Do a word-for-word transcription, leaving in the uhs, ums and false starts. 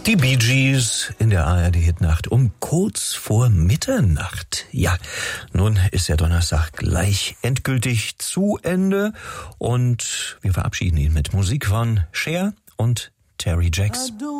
Die Bee Gees in der A R D-Hitnacht um kurz vor Mitternacht. Ja, nun ist der Donnerstag gleich endgültig zu Ende und wir verabschieden ihn mit Musik von Cher und Terry Jacks.